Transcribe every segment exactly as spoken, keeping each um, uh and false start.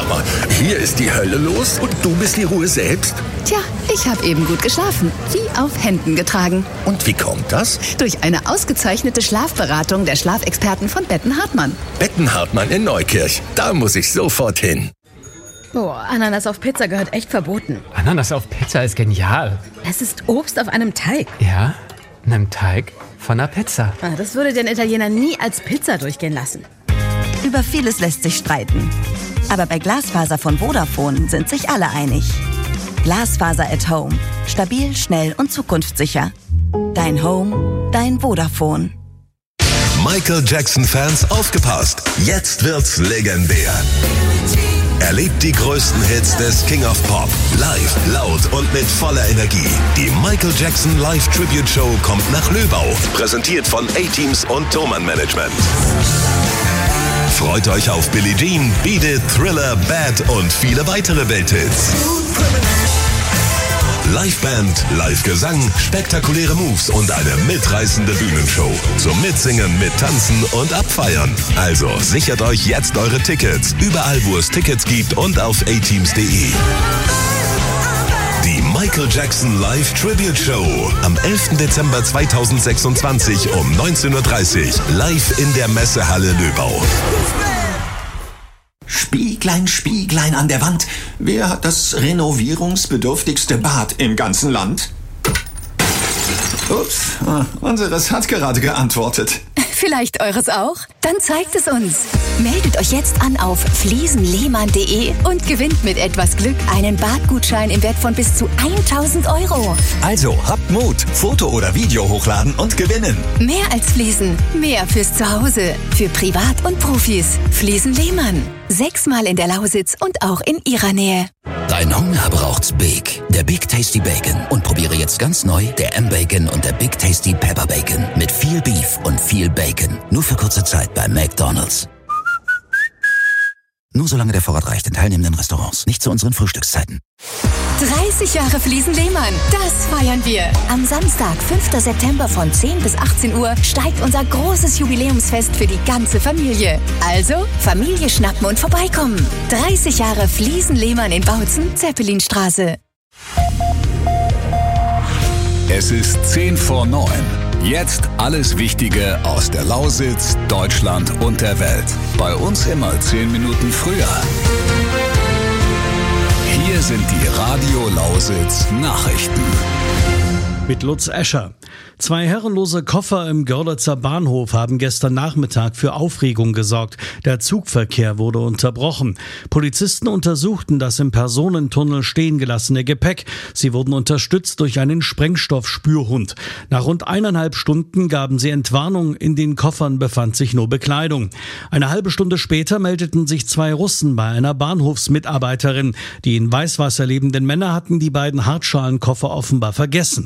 Sag mal, hier ist die Hölle los und du bist die Ruhe selbst? Tja, ich habe eben gut geschlafen, wie auf Händen getragen. Und wie kommt das? Durch eine ausgezeichnete Schlafberatung der Schlafexperten von Betten Hartmann. Betten Hartmann in Neukirch, da muss ich sofort hin. Boah, Ananas auf Pizza gehört echt verboten. Ananas auf Pizza ist genial. Es ist Obst auf einem Teig. Ja, einem Teig von einer Pizza. Das würde den Italiener nie als Pizza durchgehen lassen. Über vieles lässt sich streiten. Aber bei Glasfaser von Vodafone sind sich alle einig. Glasfaser at Home. Stabil, schnell und zukunftssicher. Dein Home, dein Vodafone. Michael Jackson-Fans aufgepasst. Jetzt wird's legendär. Erlebt die größten Hits des King of Pop. Live, laut und mit voller Energie. Die Michael Jackson Live Tribute Show kommt nach Löbau. Präsentiert von A-Teams und Thomann Management. Freut euch auf Billie Jean, Beat It, Thriller, Bad und viele weitere Welthits. Liveband, Live-Gesang, spektakuläre Moves und eine mitreißende Bühnenshow. Zum Mitsingen, Mittanzen und Abfeiern. Also sichert euch jetzt eure Tickets. Überall, wo es Tickets gibt und auf a teams punkt de. Die Michael Jackson Live Tribute Show. Am elften Dezember zweitausendsechsundzwanzig um neunzehn Uhr dreißig. Live in der Messehalle Löbau. Spieglein, Spieglein an der Wand. Wer hat das renovierungsbedürftigste Bad im ganzen Land? Ups, unseres hat gerade geantwortet. Vielleicht eures auch? Dann zeigt es uns. Meldet euch jetzt an auf fliesen lehmann punkt de und gewinnt mit etwas Glück einen Badgutschein im Wert von bis zu tausend Euro. Also habt Mut, Foto oder Video hochladen und gewinnen. Mehr als Fliesen, mehr fürs Zuhause, für Privat und Profis. Fliesen Lehmann. Sechsmal in der Lausitz und auch in ihrer Nähe. Dein Hunger braucht's Big, der Big Tasty Bacon. Und probiere jetzt ganz neu der M-Bacon und der Big Tasty Pepper Bacon. Mit viel Beef und viel Bacon. Nur für kurze Zeit bei McDonald's. Nur solange der Vorrat reicht in teilnehmenden Restaurants. Nicht zu unseren Frühstückszeiten. dreißig Jahre Fliesen Lehmann. Das feiern wir. Am Samstag, fünften September von zehn bis achtzehn Uhr steigt unser großes Jubiläumsfest für die ganze Familie. Also Familie schnappen und vorbeikommen. dreißig Jahre Fliesen Lehmann in Bautzen, Zeppelinstraße. Es ist zehn vor neun. Jetzt alles Wichtige aus der Lausitz, Deutschland und der Welt. Bei uns immer zehn Minuten früher. Hier sind die Radio Lausitz Nachrichten. Mit Lutz Escher. Zwei herrenlose Koffer im Görlitzer Bahnhof haben gestern Nachmittag für Aufregung gesorgt. Der Zugverkehr wurde unterbrochen. Polizisten untersuchten das im Personentunnel stehen gelassene Gepäck. Sie wurden unterstützt durch einen Sprengstoffspürhund. Nach rund eineinhalb Stunden gaben sie Entwarnung. In den Koffern befand sich nur Bekleidung. Eine halbe Stunde später meldeten sich zwei Russen bei einer Bahnhofsmitarbeiterin. Die in Weißwasser lebenden Männer hatten die beiden Hartschalenkoffer offenbar vergessen.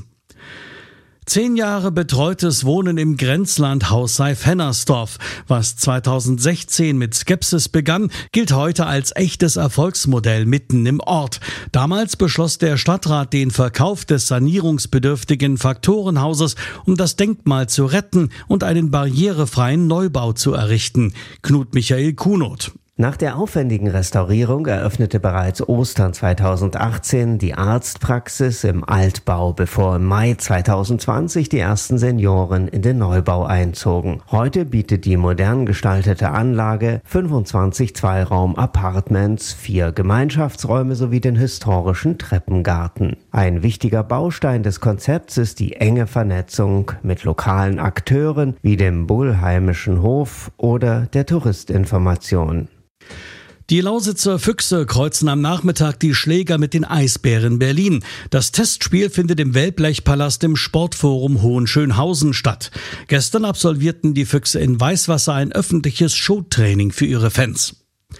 Zehn Jahre betreutes Wohnen im Grenzland Haus Seif-Hennersdorf. Was zweitausendsechzehn mit Skepsis begann, gilt heute als echtes Erfolgsmodell mitten im Ort. Damals beschloss der Stadtrat den Verkauf des sanierungsbedürftigen Faktorenhauses, um das Denkmal zu retten und einen barrierefreien Neubau zu errichten. Knut Michael Kunoth. Nach der aufwendigen Restaurierung eröffnete bereits Ostern zweitausendachtzehn die Arztpraxis im Altbau, bevor im Mai zweitausendzwanzig die ersten Senioren in den Neubau einzogen. Heute bietet die modern gestaltete Anlage fünfundzwanzig Zweiraum-Appartements, vier Gemeinschaftsräume sowie den historischen Treppengarten. Ein wichtiger Baustein des Konzepts ist die enge Vernetzung mit lokalen Akteuren wie dem Bullheimischen Hof oder der Touristinformation. Die Lausitzer Füchse kreuzen am Nachmittag die Schläger mit den Eisbären Berlin. Das Testspiel findet im Wellblechpalast im Sportforum Hohenschönhausen statt. Gestern absolvierten die Füchse in Weißwasser ein öffentliches Showtraining für ihre Fans.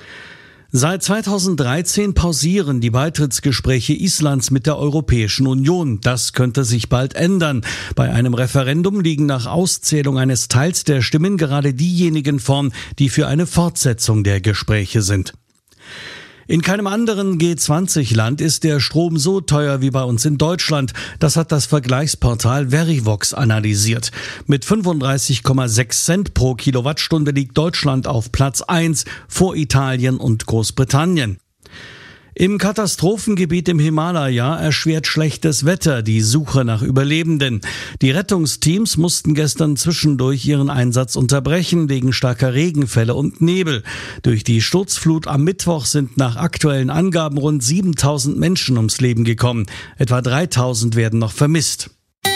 Seit zweitausenddreizehn pausieren die Beitrittsgespräche Islands mit der Europäischen Union. Das könnte sich bald ändern. Bei einem Referendum liegen nach Auszählung eines Teils der Stimmen gerade diejenigen vorn, die für eine Fortsetzung der Gespräche sind. In keinem anderen G zwanzig Land ist der Strom so teuer wie bei uns in Deutschland. Das hat das Vergleichsportal Verivox analysiert. Mit fünfunddreißig Komma sechs Cent pro Kilowattstunde liegt Deutschland auf Platz eins vor Italien und Großbritannien. Im Katastrophengebiet im Himalaya erschwert schlechtes Wetter die Suche nach Überlebenden. Die Rettungsteams mussten gestern zwischendurch ihren Einsatz unterbrechen wegen starker Regenfälle und Nebel. Durch die Sturzflut am Mittwoch sind nach aktuellen Angaben rund siebentausend Menschen ums Leben gekommen. Etwa dreitausend werden noch vermisst.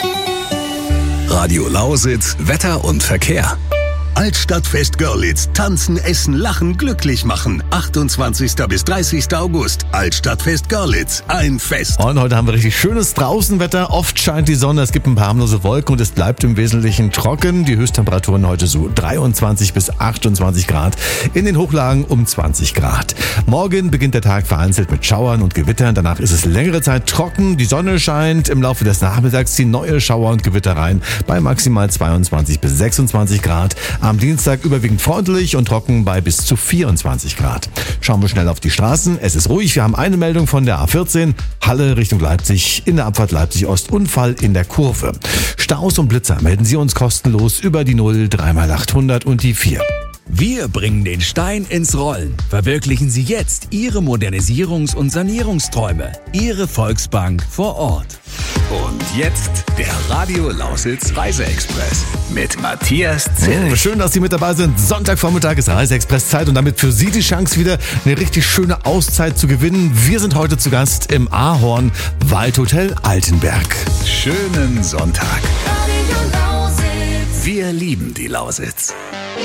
Radio Lausitz, Wetter und Verkehr. Altstadtfest Görlitz. Tanzen, essen, lachen, glücklich machen. achtundzwanzigsten bis dreißigsten August. Altstadtfest Görlitz. Ein Fest. Und heute haben wir richtig schönes Draußenwetter. Oft scheint die Sonne, es gibt ein paar harmlose Wolken und es bleibt im Wesentlichen trocken. Die Höchsttemperaturen heute so dreiundzwanzig bis achtundzwanzig Grad. In den Hochlagen um zwanzig Grad. Morgen beginnt der Tag vereinzelt mit Schauern und Gewittern. Danach ist es längere Zeit trocken. Die Sonne scheint. Im Laufe des Nachmittags ziehen neue Schauer und Gewitter rein. Bei maximal zweiundzwanzig bis sechsundzwanzig Grad. Am Dienstag überwiegend freundlich und trocken bei bis zu vierundzwanzig Grad. Schauen wir schnell auf die Straßen. Es ist ruhig. Wir haben eine Meldung von der A vierzehn. Halle Richtung Leipzig. In der Abfahrt Leipzig-Ost. Unfall in der Kurve. Staus und Blitzer melden Sie uns kostenlos über die null drei mal achthundert und die vier. Wir bringen den Stein ins Rollen. Verwirklichen Sie jetzt Ihre Modernisierungs- und Sanierungsträume. Ihre Volksbank vor Ort. Und jetzt der Radio Lausitz Reiseexpress mit Matthias Zierich. Schön, dass Sie mit dabei sind. Sonntagvormittag ist Reiseexpress-Zeit und damit für Sie die Chance, wieder eine richtig schöne Auszeit zu gewinnen. Wir sind heute zu Gast im Ahorn Waldhotel Altenberg. Schönen Sonntag. Wir lieben die Lausitz.